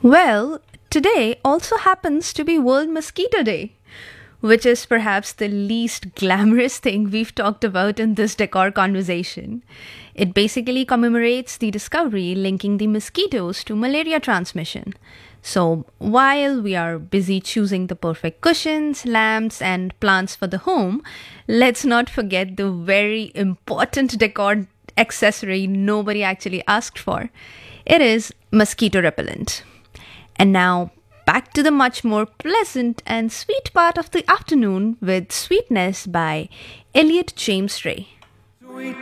Well, today also happens to be World Mosquito Day, which is perhaps the least glamorous thing we've talked about in this decor conversation. It basically commemorates the discovery linking the mosquitoes to malaria transmission. So, while we are busy choosing the perfect cushions, lamps, and plants for the home, let's not forget the very important decor accessory nobody actually asked for. It is mosquito repellent. And now, back to the much more pleasant and sweet part of the afternoon with Sweetness by Elliot James Ray.